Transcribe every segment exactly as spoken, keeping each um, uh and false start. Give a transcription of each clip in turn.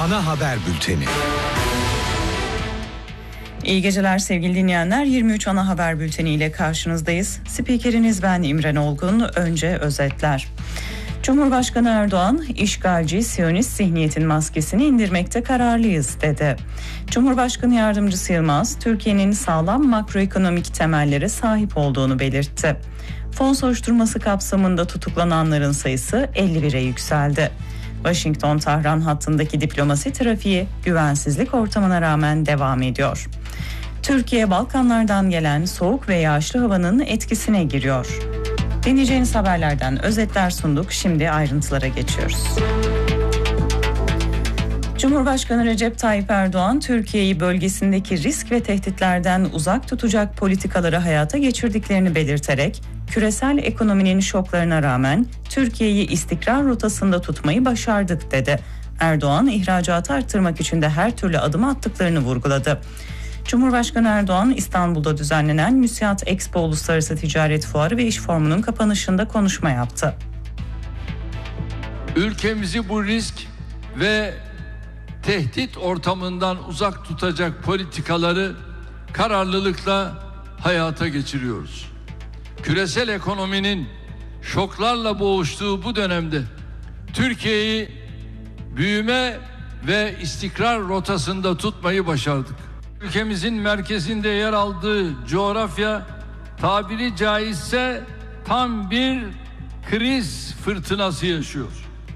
ana haber bülteni. İyi geceler sevgili dinleyenler. yirmi üç ana haber bülteni ile karşınızdayız. Spikeriniz ben İmren Olgun. Önce özetler. Cumhurbaşkanı Erdoğan, işgalci, Siyonist zihniyetin maskesini indirmekte kararlıyız dedi. Cumhurbaşkanı Yardımcısı Yılmaz, Türkiye'nin sağlam makroekonomik temellere sahip olduğunu belirtti. Fon soruşturması kapsamında tutuklananların sayısı elli bire yükseldi. Washington-Tahran hattındaki diplomasi trafiği güvensizlik ortamına rağmen devam ediyor. Türkiye, Balkanlardan gelen soğuk ve yağışlı havanın etkisine giriyor. Dinleyeceğiniz haberlerden özetler sunduk. Şimdi ayrıntılara geçiyoruz. Cumhurbaşkanı Recep Tayyip Erdoğan, Türkiye'yi bölgesindeki risk ve tehditlerden uzak tutacak politikaları hayata geçirdiklerini belirterek, küresel ekonominin şoklarına rağmen Türkiye'yi istikrar rotasında tutmayı başardık dedi. Erdoğan, ihracatı arttırmak için de her türlü adım attıklarını vurguladı. Cumhurbaşkanı Erdoğan, İstanbul'da düzenlenen Müsiat Expo Uluslararası Ticaret Fuarı ve İş Forumu'nun kapanışında konuşma yaptı. Ülkemizi bu risk ve tehdit ortamından uzak tutacak politikaları kararlılıkla hayata geçiriyoruz. Küresel ekonominin şoklarla boğuştuğu bu dönemde Türkiye'yi büyüme ve istikrar rotasında tutmayı başardık. Ülkemizin merkezinde yer aldığı coğrafya tabiri caizse tam bir kriz fırtınası yaşıyor.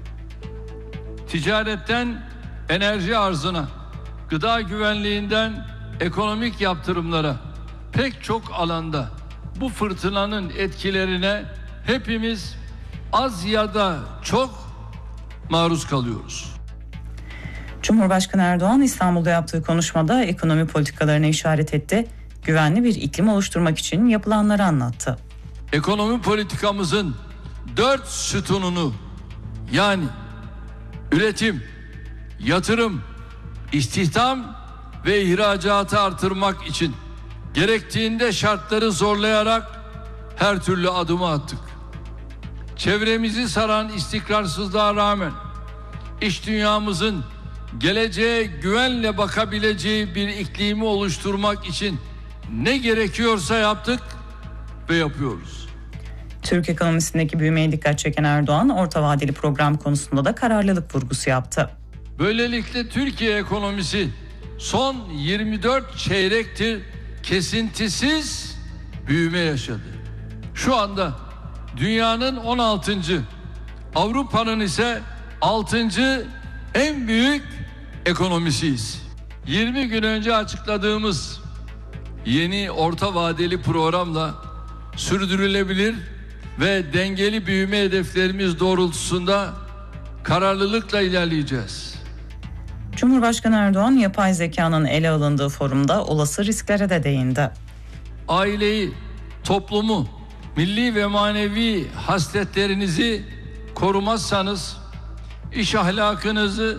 Ticaretten enerji arzına, gıda güvenliğinden ekonomik yaptırımlara pek çok alanda bu fırtınanın etkilerine hepimiz az ya da çok maruz kalıyoruz. Cumhurbaşkanı Erdoğan İstanbul'da yaptığı konuşmada ekonomi politikalarına işaret etti. Güvenli bir iklim oluşturmak için yapılanları anlattı. Ekonomi politikamızın dört sütununu, yani üretim, yatırım, istihdam ve ihracatı artırmak için gerektiğinde şartları zorlayarak her türlü adımı attık. Çevremizi saran istikrarsızlığa rağmen iş dünyamızın geleceğe güvenle bakabileceği bir iklimi oluşturmak için ne gerekiyorsa yaptık ve yapıyoruz. Türk ekonomisindeki büyümeye dikkat çeken Erdoğan, orta vadeli program konusunda da kararlılık vurgusu yaptı. Böylelikle Türkiye ekonomisi son yirmi dört çeyrektir kesintisiz büyüme yaşadı. Şu anda dünyanın on altıncı, Avrupa'nın ise altıncı en büyük ekonomisiyiz. yirmi gün önce açıkladığımız yeni orta vadeli programla sürdürülebilir ve dengeli büyüme hedeflerimiz doğrultusunda kararlılıkla ilerleyeceğiz. Cumhurbaşkanı Erdoğan, yapay zekanın ele alındığı forumda olası risklere de değindi. Aileyi, toplumu, milli ve manevi hasletlerinizi korumazsanız, iş ahlakınızı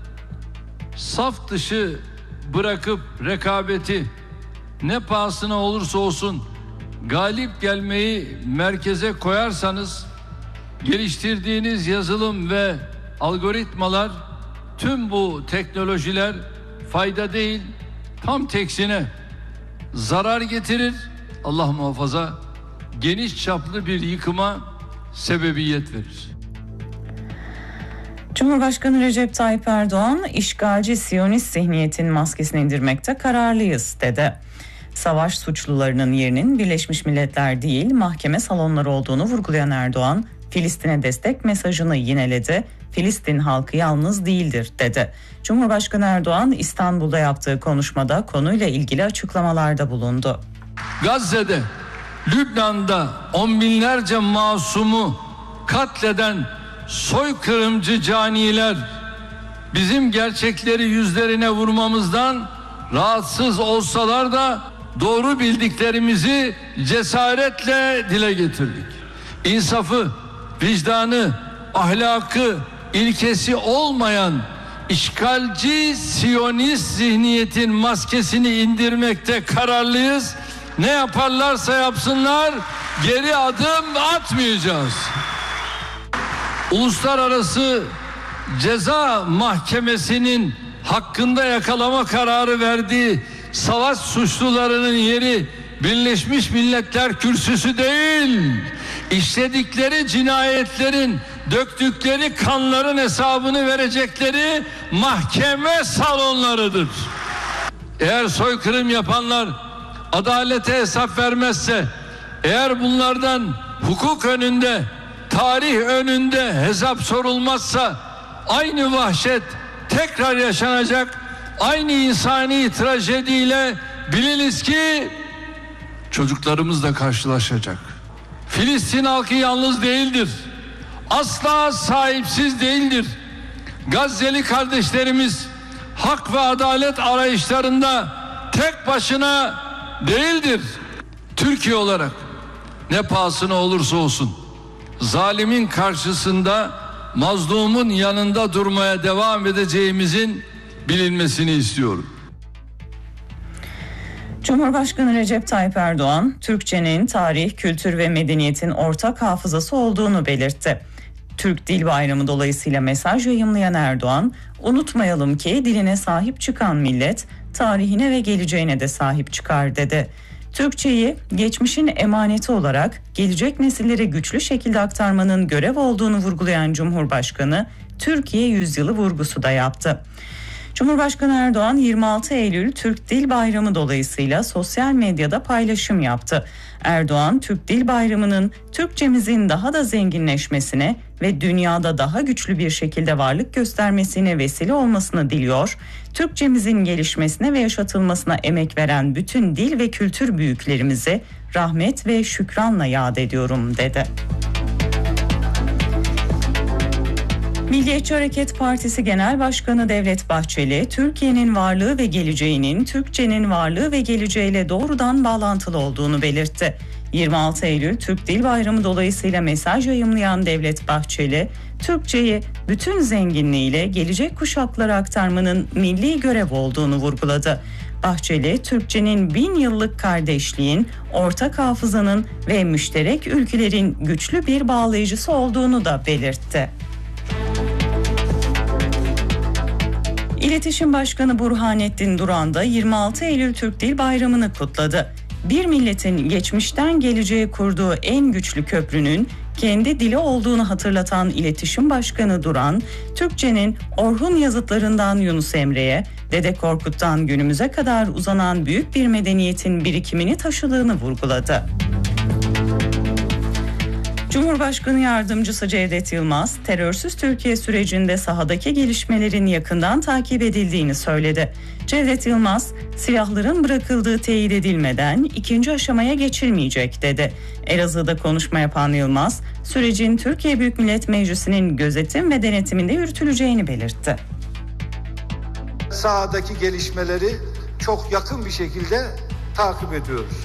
saf dışı bırakıp rekabeti ne pahasına olursa olsun galip gelmeyi merkeze koyarsanız, geliştirdiğiniz yazılım ve algoritmalar, tüm bu teknolojiler fayda değil, tam teksine zarar getirir, Allah muhafaza geniş çaplı bir yıkıma sebebiyet verir. Cumhurbaşkanı Recep Tayyip Erdoğan, işgalci Siyonist zihniyetin maskesini indirmekte kararlıyız dedi. Savaş suçlularının yerinin Birleşmiş Milletler değil, mahkeme salonları olduğunu vurgulayan Erdoğan, Filistin'e destek mesajını yineledi. Filistin halkı yalnız değildir dedi. Cumhurbaşkanı Erdoğan, İstanbul'da yaptığı konuşmada konuyla ilgili açıklamalarda bulundu. Gazze'de, Lübnan'da on binlerce masumu katleden soykırımcı caniler bizim gerçekleri yüzlerine vurmamızdan rahatsız olsalar da doğru bildiklerimizi cesaretle dile getirdik. İnsafı, vicdanı, ahlakı, ilkesi olmayan işgalci Siyonist zihniyetin maskesini indirmekte kararlıyız. Ne yaparlarsa yapsınlar geri adım atmayacağız. Uluslararası Ceza Mahkemesi'nin hakkında yakalama kararı verdiği savaş suçlularının yeri Birleşmiş Milletler Kürsüsü değil, işledikleri cinayetlerin, döktükleri kanların hesabını verecekleri mahkeme salonlarıdır. Eğer soykırım yapanlar adalete hesap vermezse, eğer bunlardan hukuk önünde, tarih önünde hesap sorulmazsa aynı vahşet tekrar yaşanacak, aynı insani trajediyle biliniz ki çocuklarımız da karşılaşacak. Filistin halkı yalnız değildir. Asla sahipsiz değildir. Gazze'li kardeşlerimiz hak ve adalet arayışlarında tek başına değildir. Türkiye olarak ne pahasına olursa olsun zalimin karşısında mazlumun yanında durmaya devam edeceğimizin bilinmesini istiyorum. Cumhurbaşkanı Recep Tayyip Erdoğan, Türkçenin tarih, kültür ve medeniyetin ortak hafızası olduğunu belirtti. Türk Dil Bayramı dolayısıyla mesaj yayımlayan Erdoğan, unutmayalım ki diline sahip çıkan millet, tarihine ve geleceğine de sahip çıkar dedi. Türkçeyi geçmişin emaneti olarak gelecek nesillere güçlü şekilde aktarmanın görev olduğunu vurgulayan Cumhurbaşkanı, Türkiye yüzyılı vurgusu da yaptı. Cumhurbaşkanı Erdoğan yirmi altı Eylül Türk Dil Bayramı dolayısıyla sosyal medyada paylaşım yaptı. Erdoğan, Türk Dil Bayramı'nın Türkçemizin daha da zenginleşmesine ve dünyada daha güçlü bir şekilde varlık göstermesine vesile olmasını diliyor. Türkçemizin gelişmesine ve yaşatılmasına emek veren bütün dil ve kültür büyüklerimize rahmet ve şükranla yad ediyorum dedi. Milliyetçi Hareket Partisi Genel Başkanı Devlet Bahçeli, Türkiye'nin varlığı ve geleceğinin Türkçenin varlığı ve geleceğiyle doğrudan bağlantılı olduğunu belirtti. yirmi altı Eylül Türk Dil Bayramı dolayısıyla mesaj yayımlayan Devlet Bahçeli, Türkçeyi bütün zenginliğiyle gelecek kuşaklara aktarmanın milli görev olduğunu vurguladı. Bahçeli, Türkçenin bin yıllık kardeşliğin, ortak hafızanın ve müşterek ülkelerin güçlü bir bağlayıcısı olduğunu da belirtti. İletişim Başkanı Burhanettin Duran da yirmi altı Eylül Türk Dil Bayramı'nı kutladı. Bir milletin geçmişten geleceğe kurduğu en güçlü köprünün kendi dili olduğunu hatırlatan İletişim Başkanı Duran, Türkçenin Orhun yazıtlarından Yunus Emre'ye, Dede Korkut'tan günümüze kadar uzanan büyük bir medeniyetin birikimini taşıdığını vurguladı. Cumhurbaşkanı Yardımcısı Cevdet Yılmaz, terörsüz Türkiye sürecinde sahadaki gelişmelerin yakından takip edildiğini söyledi. Cevdet Yılmaz, silahların bırakıldığı teyit edilmeden ikinci aşamaya geçilmeyecek dedi. Elazığ'da konuşma yapan Yılmaz, sürecin Türkiye Büyük Millet Meclisi'nin gözetim ve denetiminde yürütüleceğini belirtti. Sahadaki gelişmeleri çok yakın bir şekilde takip ediyoruz.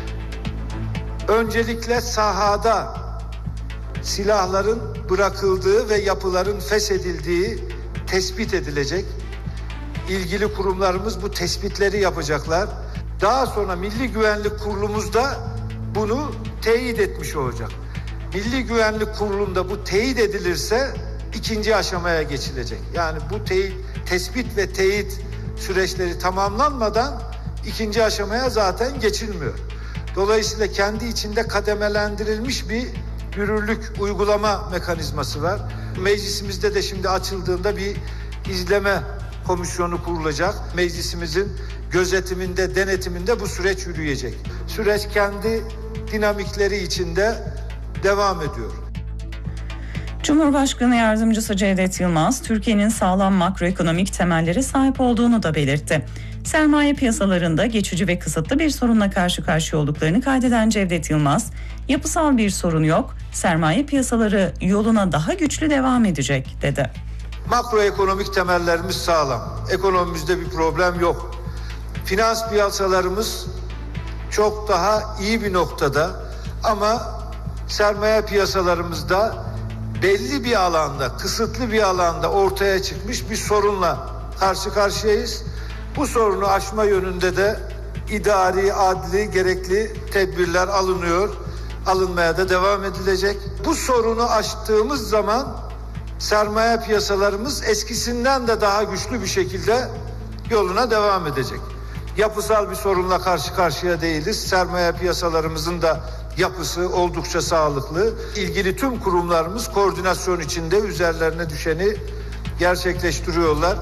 Öncelikle sahada silahların bırakıldığı ve yapıların feshedildiği tespit edilecek. İlgili kurumlarımız bu tespitleri yapacaklar. Daha sonra Milli Güvenlik Kurulumuz da bunu teyit etmiş olacak. Milli Güvenlik Kurulu'nda bu teyit edilirse ikinci aşamaya geçilecek. Yani bu teyit, tespit ve teyit süreçleri tamamlanmadan ikinci aşamaya zaten geçilmiyor. Dolayısıyla kendi içinde kademelendirilmiş bir yürürlük uygulama mekanizması var. Meclisimizde de şimdi açıldığında bir izleme komisyonu kurulacak. Meclisimizin gözetiminde, denetiminde bu süreç yürüyecek. Süreç kendi dinamikleri içinde devam ediyor. Cumhurbaşkanı Yardımcısı Cevdet Yılmaz, Türkiye'nin sağlam makroekonomik temellere sahip olduğunu da belirtti. Sermaye piyasalarında geçici ve kısıtlı bir sorunla karşı karşıya olduklarını kaydeden Cevdet Yılmaz, yapısal bir sorun yok, sermaye piyasaları yoluna daha güçlü devam edecek dedi. Makroekonomik temellerimiz sağlam, ekonomimizde bir problem yok. Finans piyasalarımız çok daha iyi bir noktada ama sermaye piyasalarımızda belli bir alanda, kısıtlı bir alanda ortaya çıkmış bir sorunla karşı karşıyayız. Bu sorunu aşma yönünde de idari, adli, gerekli tedbirler alınıyor, alınmaya da devam edilecek. Bu sorunu aştığımız zaman sermaye piyasalarımız eskisinden de daha güçlü bir şekilde yoluna devam edecek. Yapısal bir sorunla karşı karşıya değiliz. Sermaye piyasalarımızın da yapısı oldukça sağlıklı. İlgili tüm kurumlarımız koordinasyon içinde üzerlerine düşeni gerçekleştiriyorlar.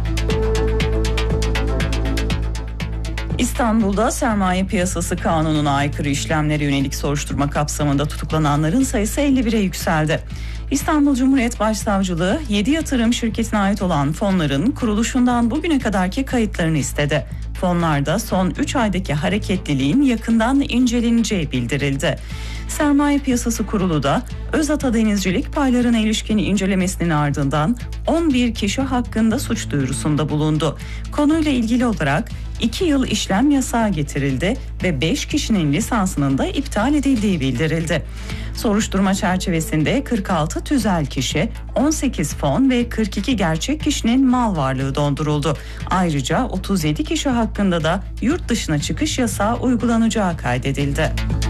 İstanbul'da sermaye piyasası kanununa aykırı işlemlere yönelik soruşturma kapsamında tutuklananların sayısı elli bire yükseldi. İstanbul Cumhuriyet Başsavcılığı yedi yatırım şirketine ait olan fonların kuruluşundan bugüne kadarki kayıtlarını istedi. Fonlarda son üç aydaki hareketliliğin yakından inceleneceği bildirildi. Sermaye Piyasası Kurulu da Özata Denizcilik paylarına ilişkin incelemesinin ardından on bir kişi hakkında suç duyurusunda bulundu. Konuyla ilgili olarak iki yıl işlem yasağı getirildi ve beş kişinin lisansının da iptal edildiği bildirildi. Soruşturma çerçevesinde kırk altı tüzel kişi, on sekiz fon ve kırk iki gerçek kişinin mal varlığı donduruldu. Ayrıca otuz yedi kişi hakkında da yurt dışına çıkış yasağı uygulanacağı kaydedildi.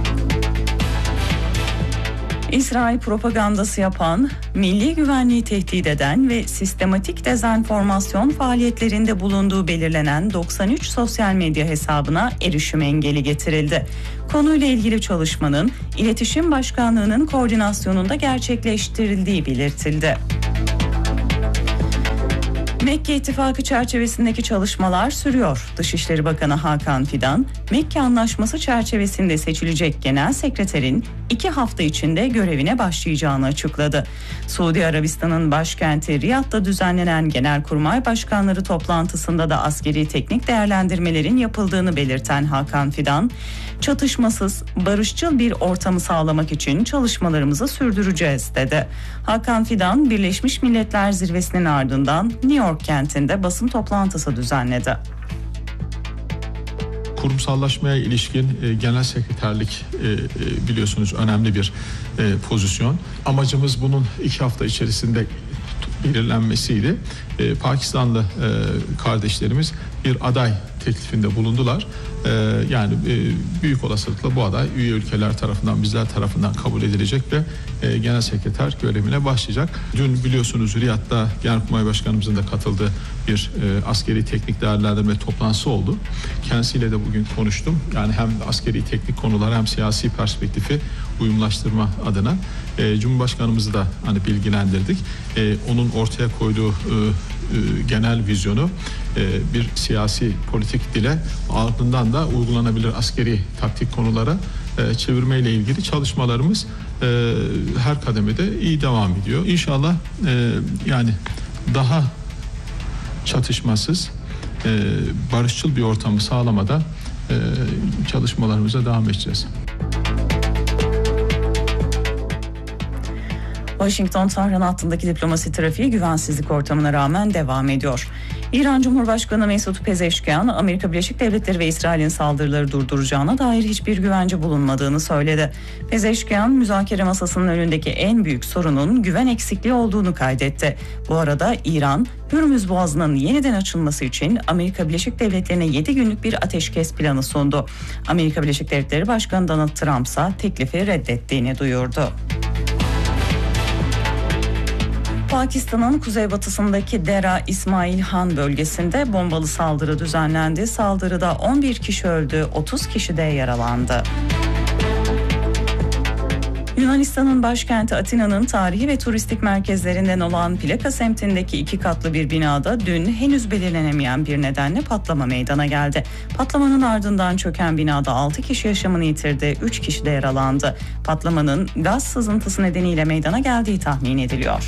İsrail propagandası yapan, milli güvenliği tehdit eden ve sistematik dezenformasyon faaliyetlerinde bulunduğu belirlenen doksan üç sosyal medya hesabına erişim engeli getirildi. Konuyla ilgili çalışmanın İletişim Başkanlığı'nın koordinasyonunda gerçekleştirildiği belirtildi. Mekke İttifakı çerçevesindeki çalışmalar sürüyor. Dışişleri Bakanı Hakan Fidan, Mekke Anlaşması çerçevesinde seçilecek Genel Sekreterin iki hafta içinde görevine başlayacağını açıkladı. Suudi Arabistan'ın başkenti Riyad'da düzenlenen Genelkurmay Başkanları toplantısında da askeri teknik değerlendirmelerin yapıldığını belirten Hakan Fidan, çatışmasız, barışçıl bir ortamı sağlamak için çalışmalarımızı sürdüreceğiz dedi. Hakan Fidan, Birleşmiş Milletler Zirvesi'nin ardından New York kentinde basın toplantısı düzenledi. Kurumsallaşmaya ilişkin e, genel sekreterlik e, e, biliyorsunuz önemli bir e, pozisyon. Amacımız bunun iki hafta içerisinde belirlenmesiydi. E, Pakistanlı e, kardeşlerimiz bir aday teklifinde bulundular. Ee, yani e, büyük olasılıkla bu aday üye ülkeler tarafından, bizler tarafından kabul edilecek ve e, genel sekreter görevine başlayacak. Dün biliyorsunuz Riyad'da Genelkurmay Başkanımızın da katıldığı bir e, askeri teknik değerlendirme toplantısı oldu. Kendisiyle de bugün konuştum. Yani hem askeri teknik konular hem siyasi perspektifi uyumlaştırma adına e, Cumhurbaşkanımızı da hani bilgilendirdik. E, onun ortaya koyduğu e, genel vizyonu bir siyasi politik dile, ardından da uygulanabilir askeri taktik konulara çevirmeyle ilgili çalışmalarımız her kademede iyi devam ediyor. İnşallah yani daha çatışmasız, barışçıl bir ortamı sağlamada çalışmalarımıza devam edeceğiz. Washington-Tahran hattındaki diplomasi trafiği güvensizlik ortamına rağmen devam ediyor. İran Cumhurbaşkanı Mesut Pezeşkian, Amerika Birleşik Devletleri ve İsrail'in saldırıları durduracağına dair hiçbir güvence bulunmadığını söyledi. Pezeşkian, müzakere masasının önündeki en büyük sorunun güven eksikliği olduğunu kaydetti. Bu arada İran, Hürmüz Boğazı'nın yeniden açılması için Amerika Birleşik Devletleri'ne yedi günlük bir ateşkes planı sundu. Amerika Birleşik Devletleri Başkanı Donald Trump ise teklifi reddettiğini duyurdu. Pakistan'ın kuzeybatısındaki Dera İsmail Han bölgesinde bombalı saldırı düzenlendi. Saldırıda on bir kişi öldü, otuz kişi de yaralandı. Yunanistan'ın başkenti Atina'nın tarihi ve turistik merkezlerinden olan Plaka semtindeki iki katlı bir binada dün henüz belirlenemeyen bir nedenle patlama meydana geldi. Patlamanın ardından çöken binada altı kişi yaşamını yitirdi, üç kişi de yaralandı. Patlamanın gaz sızıntısı nedeniyle meydana geldiği tahmin ediliyor.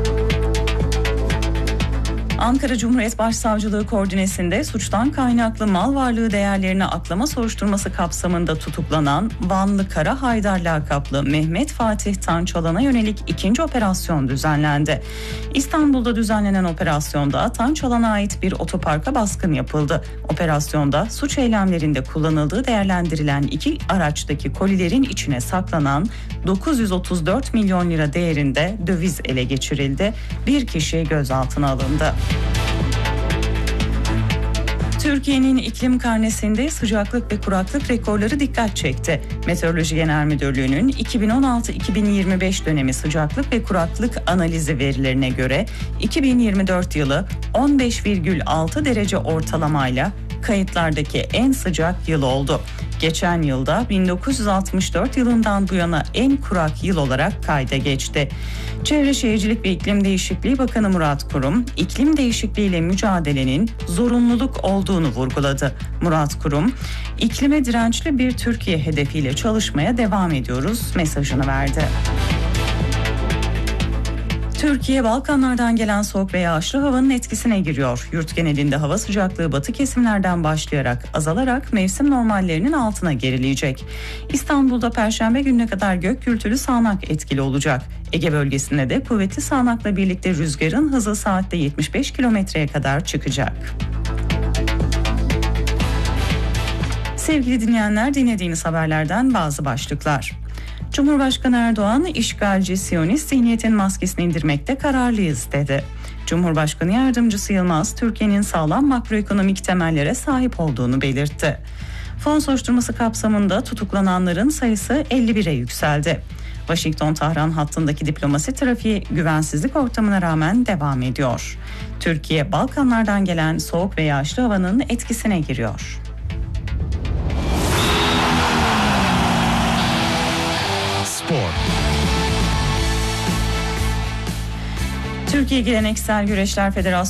Ankara Cumhuriyet Başsavcılığı koordinesinde suçtan kaynaklı mal varlığı değerlerini aklama soruşturması kapsamında tutuklanan Vanlı Kara Haydar lakaplı Mehmet Fatih Tançalan'a yönelik ikinci operasyon düzenlendi. İstanbul'da düzenlenen operasyonda Tançalan'a ait bir otoparka baskın yapıldı. Operasyonda suç eylemlerinde kullanıldığı değerlendirilen iki araçtaki kolilerin içine saklanan dokuz yüz otuz dört milyon lira değerinde döviz ele geçirildi. Bir kişi gözaltına alındı. Türkiye'nin iklim karnesinde sıcaklık ve kuraklık rekorları dikkat çekti. Meteoroloji Genel Müdürlüğü'nün iki bin on altı iki bin yirmi beş dönemi sıcaklık ve kuraklık analizi verilerine göre iki bin yirmi dört yılı on beş virgül altı derece ortalamayla kayıtlardaki en sıcak yıl oldu. Geçen yılda bin dokuz yüz altmış dört yılından bu yana en kurak yıl olarak kayda geçti. Çevre Şehircilik ve İklim Değişikliği Bakanı Murat Kurum, iklim değişikliğiyle mücadelenin zorunluluk olduğunu vurguladı. Murat Kurum, iklime dirençli bir Türkiye hedefiyle çalışmaya devam ediyoruz mesajını verdi. Türkiye, Balkanlardan gelen soğuk ve yağışlı havanın etkisine giriyor. Yurt genelinde hava sıcaklığı batı kesimlerden başlayarak azalarak mevsim normallerinin altına gerileyecek. İstanbul'da Perşembe gününe kadar gök gürültülü sağanak etkili olacak. Ege bölgesinde de kuvvetli sağanakla birlikte rüzgarın hızı saatte yetmiş beş kilometreye kadar çıkacak. Sevgili dinleyenler, dinlediğiniz haberlerden bazı başlıklar. Cumhurbaşkanı Erdoğan, işgalci Siyonist zihniyetin maskesini indirmekte kararlıyız dedi. Cumhurbaşkanı Yardımcısı Yılmaz, Türkiye'nin sağlam makroekonomik temellere sahip olduğunu belirtti. Fon soruşturması kapsamında tutuklananların sayısı elli bire yükseldi. Washington-Tahran hattındaki diplomasi trafiği güvensizlik ortamına rağmen devam ediyor. Türkiye, Balkanlardan gelen soğuk ve yağışlı havanın etkisine giriyor. Spor. Türkiye Geleneksel Güreşler Federasyonu